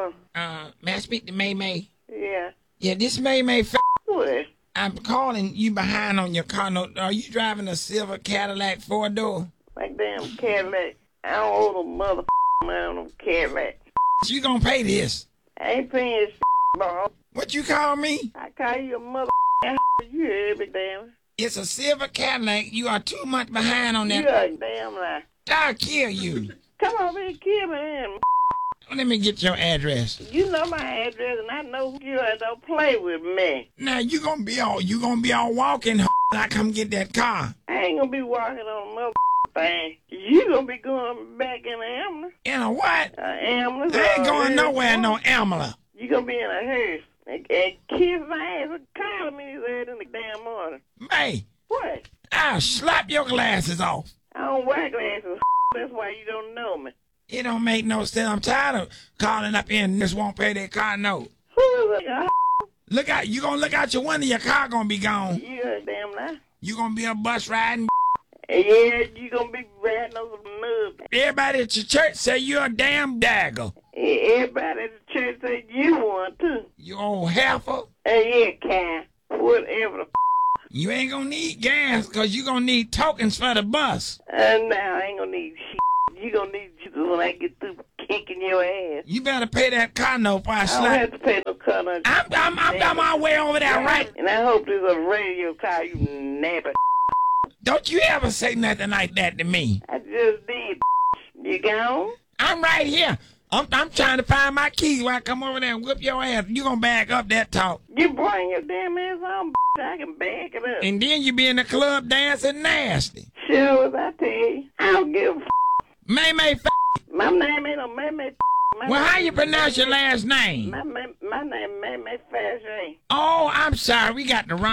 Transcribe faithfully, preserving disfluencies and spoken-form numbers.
Huh? Uh, may I speak to May May? Yeah. Yeah, this May May. F What? I'm calling you behind on your car note. Are you driving a silver Cadillac four door? Like damn Cadillac. I don't owe the mother money on no Cadillac. You gonna pay this? I ain't paying shit, bro. What you call me? I call you a mother. You hear me, damn. It's a silver Cadillac. You are two months behind on You that. a damn lie. I'll kill you. Come over here and kill me, man. Let me get your address. You know my address, and I know who you are. Don't play with me. Now you gonna be all you gonna be all walking. I come get that car. I ain't gonna be walking on a mother thing. You gonna be going back in the ambulance. In a what? Uh, ambulance. I ain't uh, going hearse. nowhere. No Amala. You gonna be in a hearse and, and kiss my ass and calling me his ass in the damn morning. May, What? I'll slap your glasses off. I don't wear glasses. That's why you don't know me. It don't make no sense. I'm tired of calling up here and just won't pay their car note. Who is it? Look out! You gonna look out your window? Your car gonna be gone. You a damn lie. You gonna be a bus riding. Yeah, you gonna be riding on some nubs. Everybody at your church say you're a damn dagger. Everybody at the church say you one too. You old heifer. Hey, yeah, Kai. Whatever the f***. You ain't gonna need gas because you gonna need tokens for the bus. Uh, now I ain't gonna need shit. You gonna need Jesus when I get through kicking your ass. You better pay that car note before I I don't slap. have to pay no cut on. I'm, I'm, I'm on my way over there, right? And I hope there's a radio car, you nappy. Don't you ever say nothing like that to me. I just did. You gone? I'm right here. I'm, I'm trying to find my keys while I come over there and whip your ass. You gonna back up that talk. You bring your damn ass on, I can back it up. And then you be in the club dancing nasty. Sure as I tell you, I don't give a f***. May May f***. My name ain't no May May f***. My Well, how name you pronounce your last name? My, my, my name May May Fashion. Oh, I'm sorry. We got the wrong.